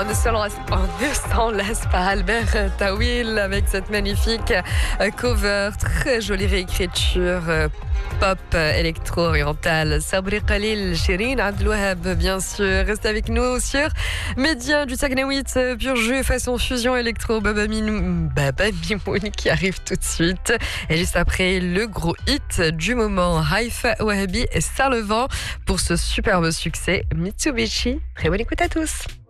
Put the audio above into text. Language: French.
On ne laisse pas Albert Tawil avec cette magnifique cover, très jolie réécriture pop électro-orientale. Sabri Khalil, Shirin Abdelouaheb, bien sûr. Restez avec nous sur Média du Saguenay, pur jeu façon fusion électro. Baba Mimoun qui arrive tout de suite. Et juste après, le gros hit du moment, Haifa Wahabi et Sarlevent pour ce superbe succès Mitsubishi. Très bonne écoute à tous.